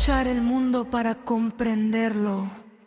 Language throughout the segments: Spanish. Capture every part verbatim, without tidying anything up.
escuchar el mundo para comprenderlo.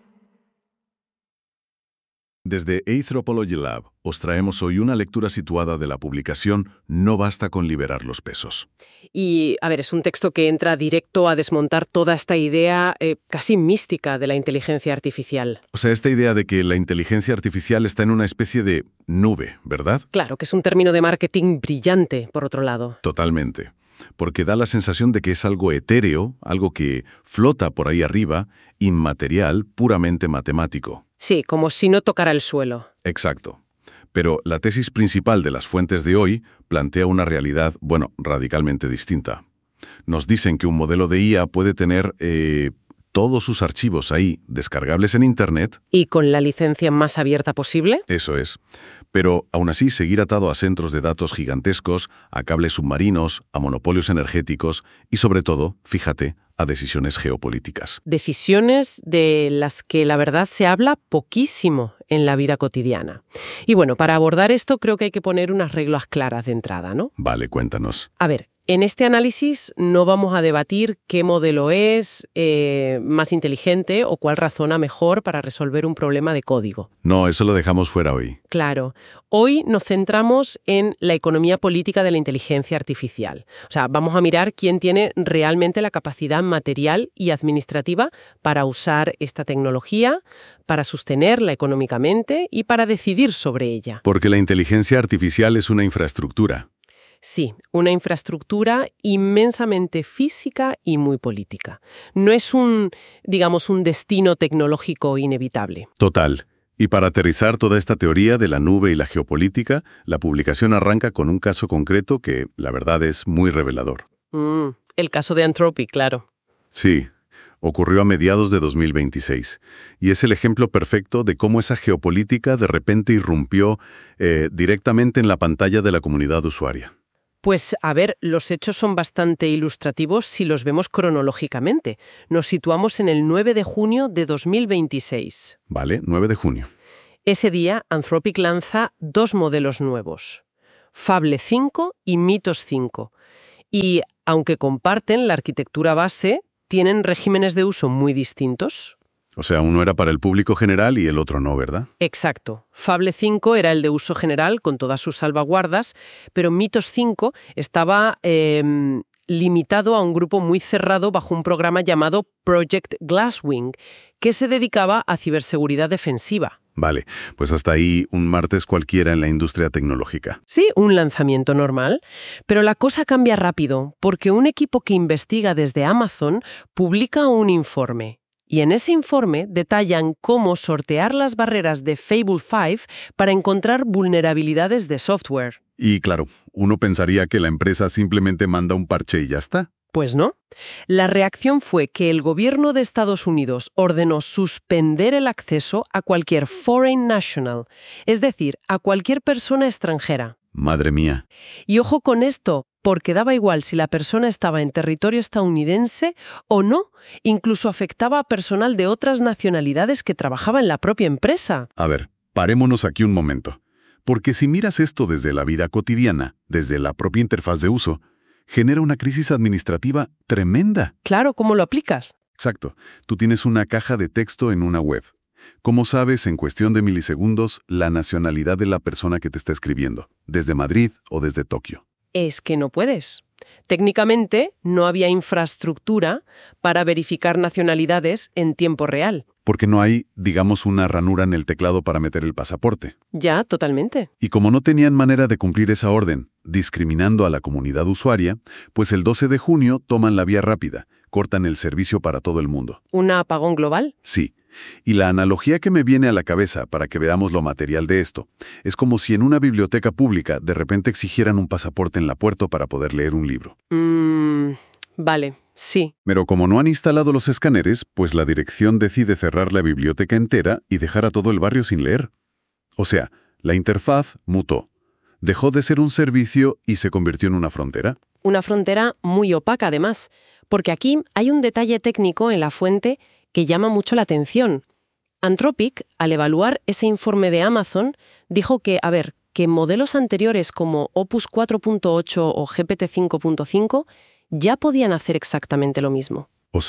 Desde Anthropology Lab os traemos hoy una lectura situada de la publicación No basta con liberar los pesos. Y, a ver, es un texto que entra directo a desmontar toda esta idea eh, casi mística de la inteligencia artificial. O sea, esta idea de que la inteligencia artificial está en una especie de nube, ¿verdad? Claro, que es un término de marketing brillante, por otro lado. Totalmente. Porque da la sensación de que es algo etéreo, algo que flota por ahí arriba, inmaterial, puramente matemático. Sí, como si no tocara el suelo. Exacto. Pero la tesis principal de las fuentes de hoy plantea una realidad, bueno, radicalmente distinta. Nos dicen que un modelo de I A puede tener eh, todos sus archivos ahí, descargables en Internet. ¿Y con la licencia más abierta posible? Eso es. Pero aún así seguir atado a centros de datos gigantescos, a cables submarinos, a monopolios energéticos y sobre todo, fíjate, a decisiones geopolíticas. Decisiones de las que la verdad se habla poquísimo en la vida cotidiana. Y bueno, para abordar esto creo que hay que poner unas reglas claras de entrada, ¿no? Vale, cuéntanos. A ver, en este análisis no vamos a debatir qué modelo es eh, más inteligente o cuál razona mejor para resolver un problema de código. No, eso lo dejamos fuera hoy. Claro. Hoy nos centramos en la economía política de la inteligencia artificial. O sea, vamos a mirar quién tiene realmente la capacidad material y administrativa para usar esta tecnología, para sostenerla económicamente y para decidir sobre ella. Porque la inteligencia artificial es una infraestructura. Sí, una infraestructura inmensamente física y muy política. No es un, digamos, un destino tecnológico inevitable. Total. Y para aterrizar toda esta teoría de la nube y la geopolítica, la publicación arranca con un caso concreto que, la verdad, es muy revelador. Mm, el caso de Anthropic, claro. Sí, ocurrió a mediados de dos mil veintiséis. Y es el ejemplo perfecto de cómo esa geopolítica de repente irrumpió eh, directamente en la pantalla de la comunidad usuaria. Pues, a ver, los hechos son bastante ilustrativos si los vemos cronológicamente. Nos situamos en el nueve de junio de dos mil veintiséis. Vale, nueve de junio. Ese día, Anthropic lanza dos modelos nuevos, Fable cinco y Mythos cinco. Y, aunque comparten la arquitectura base, tienen regímenes de uso muy distintos. O sea, uno era para el público general y el otro no, ¿verdad? Exacto. Fable cinco era el de uso general con todas sus salvaguardas, pero Mythos cinco estaba eh, limitado a un grupo muy cerrado bajo un programa llamado Project Glasswing, que se dedicaba a ciberseguridad defensiva. Vale, pues hasta ahí un martes cualquiera en la industria tecnológica. Sí, un lanzamiento normal. Pero la cosa cambia rápido, porque un equipo que investiga desde Amazon publica un informe. Y en ese informe detallan cómo sortear las barreras de Fable cinco para encontrar vulnerabilidades de software. Y claro, uno pensaría que la empresa simplemente manda un parche y ya está. Pues no. La reacción fue que el gobierno de Estados Unidos ordenó suspender el acceso a cualquier foreign national, es decir, a cualquier persona extranjera. Madre mía. Y ojo con esto, porque daba igual si la persona estaba en territorio estadounidense o no, incluso afectaba a personal de otras nacionalidades que trabajaba en la propia empresa. A ver, parémonos aquí un momento. Porque si miras esto desde la vida cotidiana, desde la propia interfaz de uso, genera una crisis administrativa tremenda. Claro, ¿cómo lo aplicas? Exacto. Tú tienes una caja de texto en una web. ¿Cómo sabes en cuestión de milisegundos la nacionalidad de la persona que te está escribiendo? ¿Desde Madrid o desde Tokio? Es que no puedes. Técnicamente, no había infraestructura para verificar nacionalidades en tiempo real. Porque no hay, digamos, una ranura en el teclado para meter el pasaporte. Ya, totalmente. Y como no tenían manera de cumplir esa orden, discriminando a la comunidad usuaria, pues el doce de junio toman la vía rápida, cortan el servicio para todo el mundo. ¿Un apagón global? Sí. Y la analogía que me viene a la cabeza para que veamos lo material de esto es como si en una biblioteca pública de repente exigieran un pasaporte en la puerta para poder leer un libro. Mm, vale, sí. Pero como no han instalado los escáneres, pues la dirección decide cerrar la biblioteca entera y dejar a todo el barrio sin leer. O sea, la interfaz mutó. Dejó de ser un servicio y se convirtió en una frontera. Una frontera muy opaca, además, porque aquí hay un detalle técnico en la fuente que llama mucho la atención. Anthropic, al evaluar ese informe de Amazon, dijo que, a ver, que modelos anteriores como Opus cuatro punto ocho o G P T cinco punto cinco ya podían hacer exactamente lo mismo. O sea,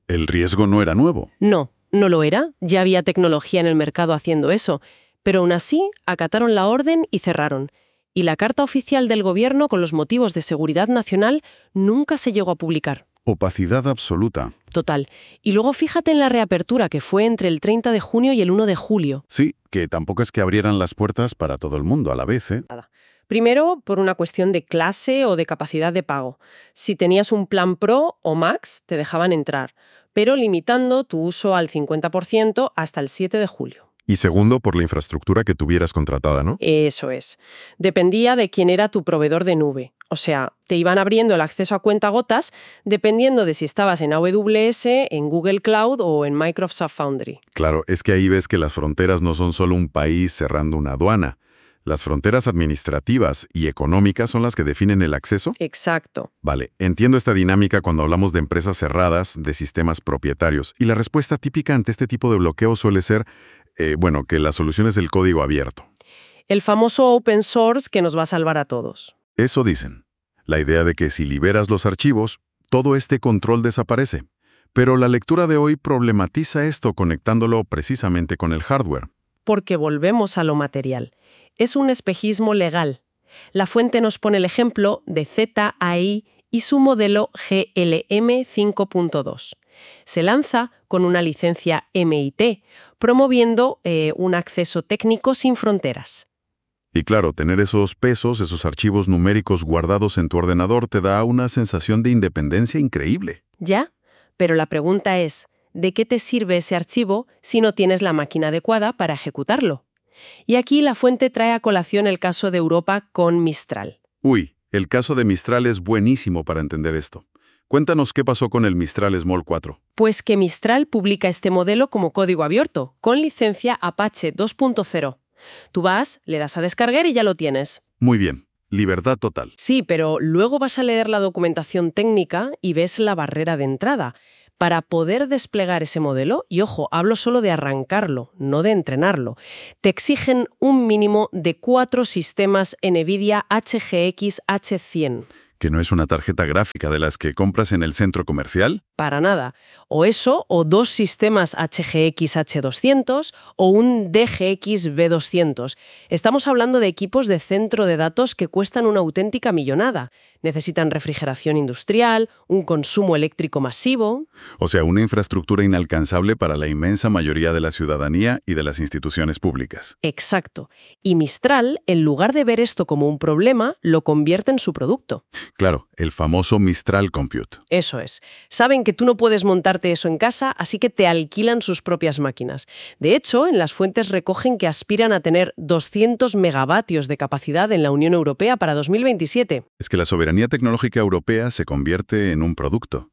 El riesgo no era nuevo. No, no lo era, ya había tecnología en el mercado haciendo eso, pero aún así acataron la orden y cerraron. Y la carta oficial del gobierno con los motivos de seguridad nacional nunca se llegó a publicar. Opacidad absoluta. Total. Y luego fíjate en la reapertura que fue entre el treinta de junio y el uno de julio. Sí, que tampoco es que abrieran las puertas para todo el mundo a la vez, ¿eh? Nada. Primero, por una cuestión de clase o de capacidad de pago. Si tenías un plan Pro o Max, te dejaban entrar, pero limitando tu uso al cincuenta por ciento hasta el siete de julio. Y segundo, por la infraestructura que tuvieras contratada, ¿no? Eso es. Dependía de quién era tu proveedor de nube. O sea, te iban abriendo el acceso a cuentagotas dependiendo de si estabas en A W S, en Google Cloud o en Microsoft Foundry. Claro, es que ahí ves que las fronteras no son solo un país cerrando una aduana. Las fronteras administrativas y económicas son las que definen el acceso. Exacto. Vale, entiendo esta dinámica cuando hablamos de empresas cerradas, de sistemas propietarios. Y la respuesta típica ante este tipo de bloqueo suele ser, eh, bueno, que la solución es el código abierto. El famoso open source que nos va a salvar a todos. Eso dicen. La idea de que si liberas los archivos, todo este control desaparece. Pero la lectura de hoy problematiza esto conectándolo precisamente con el hardware. Porque volvemos a lo material. Es un espejismo legal. La fuente nos pone el ejemplo de Z A I y su modelo G L M cinco punto dos. Se lanza con una licencia M I T, promoviendo eh, un acceso técnico sin fronteras. Y claro, tener esos pesos, esos archivos numéricos guardados en tu ordenador te da una sensación de independencia increíble. ¿Ya? Pero la pregunta es, ¿de qué te sirve ese archivo si no tienes la máquina adecuada para ejecutarlo? Y aquí la fuente trae a colación el caso de Europa con Mistral. Uy, el caso de Mistral es buenísimo para entender esto. Cuéntanos qué pasó con el Mistral Small cuatro. Pues que Mistral publica este modelo como código abierto, con licencia Apache dos punto cero. Tú vas, le das a descargar y ya lo tienes. Muy bien, libertad total. Sí, pero luego vas a leer la documentación técnica y ves la barrera de entrada. Para poder desplegar ese modelo, y ojo, hablo solo de arrancarlo, no de entrenarlo, te exigen un mínimo de cuatro sistemas NVIDIA H G X H cien. ¿Que no es una tarjeta gráfica de las que compras en el centro comercial? Para nada. O eso, o dos sistemas H G X H doscientos o un D G X B doscientos. Estamos hablando de equipos de centro de datos que cuestan una auténtica millonada. Necesitan refrigeración industrial, un consumo eléctrico masivo. O sea, una infraestructura inalcanzable para la inmensa mayoría de la ciudadanía y de las instituciones públicas. Exacto. Y Mistral, en lugar de ver esto como un problema, lo convierte en su producto. Claro, el famoso Mistral Compute. Eso es. Saben que tú no puedes montarte eso en casa, así que te alquilan sus propias máquinas. De hecho, en las fuentes recogen que aspiran a tener doscientos megavatios de capacidad en la Unión Europea para dos mil veintisiete. Es que la soberanía tecnológica europea se convierte en un producto.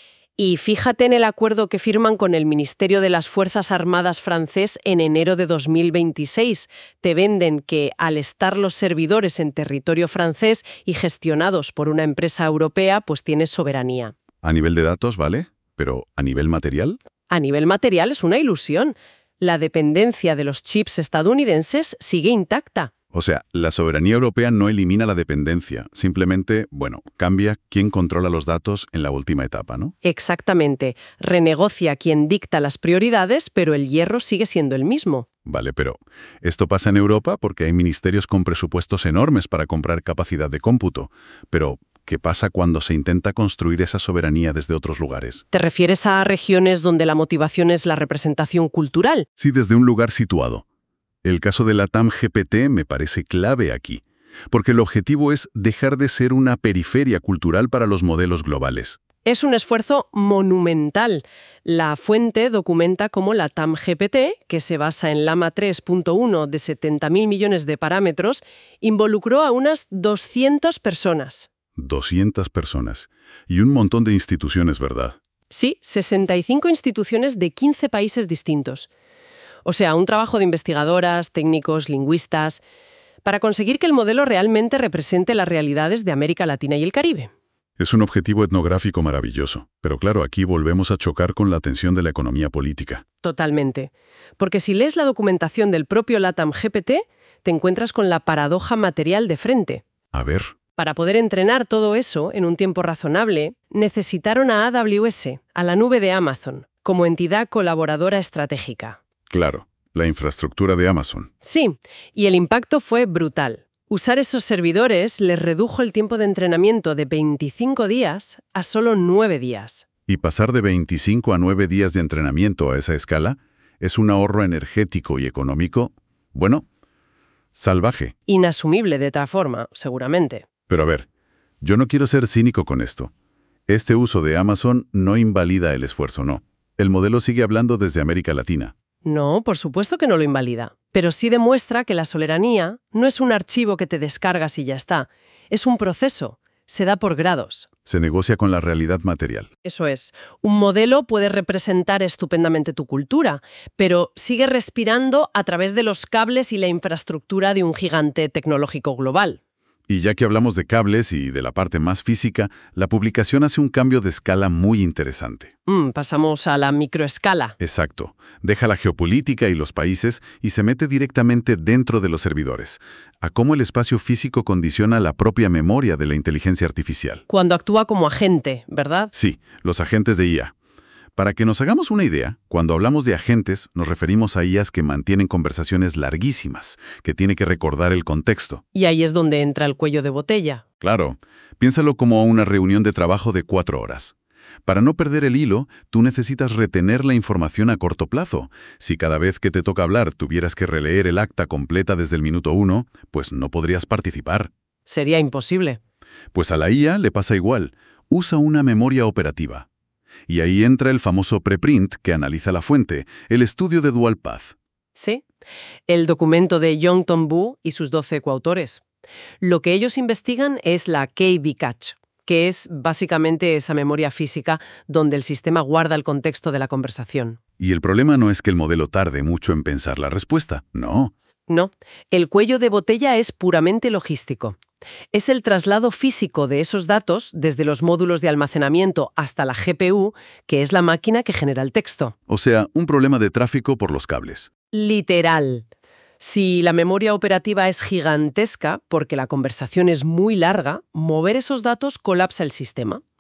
Y fíjate en el acuerdo que firman con el Ministerio de las Fuerzas Armadas francés en enero de dos mil veintiséis. Te venden que, al estar los servidores en territorio francés y gestionados por una empresa europea, pues tienes soberanía. A nivel de datos, ¿vale? Pero ¿a nivel material? A nivel material es una ilusión. La dependencia de los chips estadounidenses sigue intacta. O sea, la soberanía europea no elimina la dependencia, simplemente, bueno, cambia quién controla los datos en la última etapa, ¿no? Exactamente. Renegocia quien dicta las prioridades, pero el hierro sigue siendo el mismo. Vale, pero esto pasa en Europa porque hay ministerios con presupuestos enormes para comprar capacidad de cómputo. Pero, ¿qué pasa cuando se intenta construir esa soberanía desde otros lugares? ¿Te refieres a regiones donde la motivación es la representación cultural? Sí, desde un lugar situado. El caso de la TAM G P T me parece clave aquí, porque el objetivo es dejar de ser una periferia cultural para los modelos globales. Es un esfuerzo monumental. La fuente documenta cómo la TAM G P T, que se basa en Llama tres punto uno de setenta mil millones de parámetros, involucró a unas doscientas personas. doscientas personas. Y un montón de instituciones, ¿verdad? Sí, sesenta y cinco instituciones de quince países distintos. O sea, un trabajo de investigadoras, técnicos, lingüistas, para conseguir que el modelo realmente represente las realidades de América Latina y el Caribe. Es un objetivo etnográfico maravilloso, pero claro, aquí volvemos a chocar con la tensión de la economía política. Totalmente. Porque si lees la documentación del propio LATAM G P T, te encuentras con la paradoja material de frente. A ver. Para poder entrenar todo eso en un tiempo razonable, necesitaron a A W S, a la nube de Amazon, como entidad colaboradora estratégica. Claro, la infraestructura de Amazon. Sí, y el impacto fue brutal. Usar esos servidores les redujo el tiempo de entrenamiento de veinticinco días a solo nueve días. Y pasar de veinticinco a nueve días de entrenamiento a esa escala es un ahorro energético y económico, bueno, salvaje. Inasumible de otra forma, seguramente. Pero a ver, yo no quiero ser cínico con esto. Este uso de Amazon no invalida el esfuerzo, no. El modelo sigue hablando desde América Latina. No, por supuesto que no lo invalida, pero sí demuestra que la soberanía no es un archivo que te descargas y ya está. Es un proceso, se da por grados. Se negocia con la realidad material. Eso es, un modelo puede representar estupendamente tu cultura, pero sigue respirando a través de los cables y la infraestructura de un gigante tecnológico global. Y ya que hablamos de cables y de la parte más física, la publicación hace un cambio de escala muy interesante. Mm, pasamos a la microescala. Exacto. Deja la geopolítica y los países y se mete directamente dentro de los servidores, a cómo el espacio físico condiciona la propia memoria de la inteligencia artificial. Cuando actúa como agente, ¿verdad? Sí, los agentes de I A. Para que nos hagamos una idea, cuando hablamos de agentes, nos referimos a I As que mantienen conversaciones larguísimas, que tiene que recordar el contexto. Y ahí es donde entra el cuello de botella. Claro, piénsalo como una reunión de trabajo de cuatro horas. Para no perder el hilo, tú necesitas retener la información a corto plazo. Si cada vez que te toca hablar tuvieras que releer el acta completa desde el minuto uno, pues no podrías participar. Sería imposible. Pues a la I A le pasa igual. Usa una memoria operativa. Y ahí entra el famoso preprint que analiza la fuente, el estudio de Dual Path. Sí, el documento de Yongton Bu y sus doce coautores. Lo que ellos investigan es la K V cache, que es básicamente esa memoria física donde el sistema guarda el contexto de la conversación. Y el problema no es que el modelo tarde mucho en pensar la respuesta, no. No, el cuello de botella es puramente logístico. Es el traslado físico de esos datos desde los módulos de almacenamiento hasta la G P U, que es la máquina que genera el texto. O sea, un problema de tráfico por los cables. Literal. Si la memoria operativa es gigantesca, porque la conversación es muy larga, mover esos datos colapsa el sistema.